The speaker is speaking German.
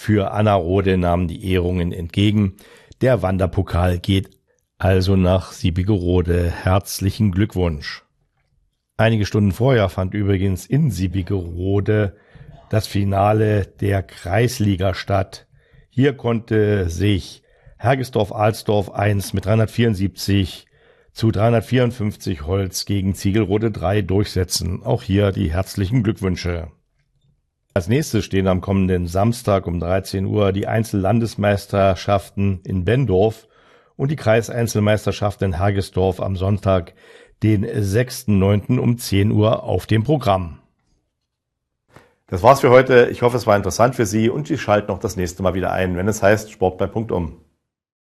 Für Annerode nahmen die Ehrungen entgegen. Der Wanderpokal geht also nach Siebigerode. Herzlichen Glückwunsch. Einige Stunden vorher fand übrigens in Siebigerode das Finale der Kreisliga statt. Hier konnte sich Hergesdorf-Alsdorf 1 mit 374 zu 354 Holz gegen Ziegelrode 3 durchsetzen. Auch hier die herzlichen Glückwünsche. Als nächstes stehen am kommenden Samstag um 13 Uhr die Einzellandesmeisterschaften in Benndorf und die Kreiseinzelmeisterschaft in Hergesdorf am Sonntag, den 6.9. um 10 Uhr auf dem Programm. Das war's für heute. Ich hoffe, es war interessant für Sie und Sie schalten auch das nächste Mal wieder ein, wenn es heißt Sport bei Punktum.